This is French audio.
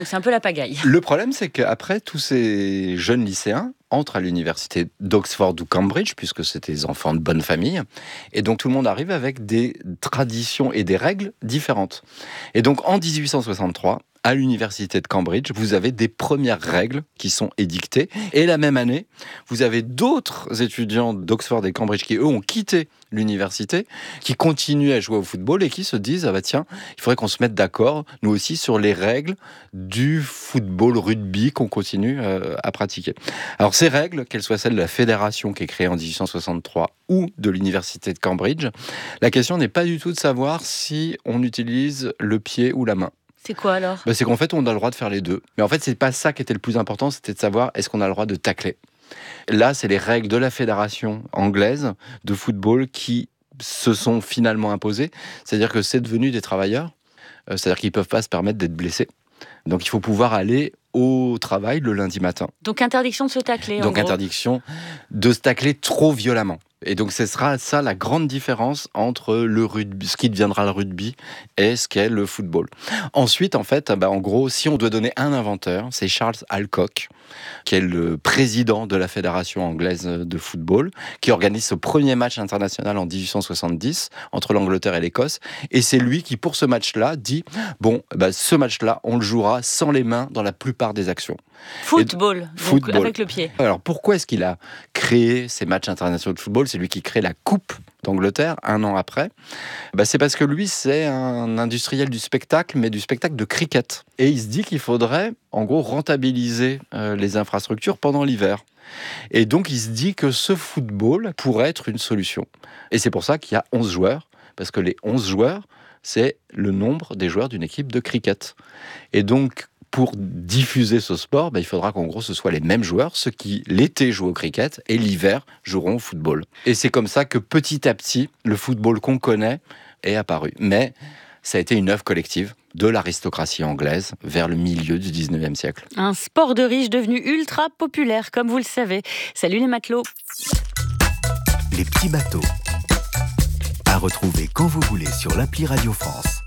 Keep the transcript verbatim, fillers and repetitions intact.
C'est un peu la pagaille. Le problème, c'est qu'après, tous ces jeunes lycéens entrent à l'université d'Oxford ou Cambridge, puisque c'était des enfants de bonne famille. Et donc, tout le monde arrive avec des traditions et des règles différentes. Et donc, en dix-huit cent soixante-trois, à l'université de Cambridge, vous avez des premières règles qui sont édictées. Et la même année, vous avez d'autres étudiants d'Oxford et Cambridge qui, eux, ont quitté l'université, qui continuent à jouer au football et qui se disent « Ah bah tiens, il faudrait qu'on se mette d'accord, nous aussi, sur les règles du football rugby qu'on continue euh, à pratiquer. » Alors ces règles, qu'elles soient celles de la fédération qui est créée en dix-huit cent soixante-trois ou de l'université de Cambridge, la question n'est pas du tout de savoir si on utilise le pied ou la main. C'est quoi alors ? Ben, c'est qu'en fait, on a le droit de faire les deux. Mais en fait, c'est pas ça qui était le plus important, c'était de savoir est-ce qu'on a le droit de tacler. Là, c'est les règles de la fédération anglaise de football qui se sont finalement imposées. C'est-à-dire que c'est devenu des travailleurs. Euh, c'est-à-dire qu'ils ne peuvent pas se permettre d'être blessés. Donc, il faut pouvoir aller au travail le lundi matin. Donc, interdiction de se tacler, en Donc, gros. interdiction de se tacler trop violemment. Et donc, ce sera ça la grande différence entre le rugby, ce qui deviendra le rugby et ce qu'est le football. Ensuite, en fait, bah, en gros, si on doit donner un inventeur, c'est Charles Alcock, qui est le président de la Fédération anglaise de football, qui organise ce premier match international en dix-huit cent soixante-dix entre l'Angleterre et l'Écosse. Et c'est lui qui, pour ce match-là, dit « Bon, bah, ce match-là, on le jouera sans les mains dans la plupart des actions. » Football, donc football, avec le pied. Alors, pourquoi est-ce qu'il a créé ces matchs internationaux de football ? C'est lui qui crée la Coupe d'Angleterre un an après. Bah, c'est parce que lui, c'est un industriel du spectacle, mais du spectacle de cricket. Et il se dit qu'il faudrait, en gros, rentabiliser euh, les infrastructures pendant l'hiver. Et donc, il se dit que ce football pourrait être une solution. Et c'est pour ça qu'il y a onze joueurs, parce que les onze joueurs, c'est le nombre des joueurs d'une équipe de cricket. Et donc, pour diffuser ce sport, bah, il faudra qu'en gros ce soit les mêmes joueurs, ceux qui l'été jouent au cricket et l'hiver joueront au football. Et c'est comme ça que petit à petit, le football qu'on connaît est apparu. Mais ça a été une œuvre collective de l'aristocratie anglaise vers le milieu du dix-neuvième siècle. Un sport de riche devenu ultra populaire, comme vous le savez. Salut les matelots. Les petits bateaux. À retrouver quand vous voulez sur l'appli Radio France.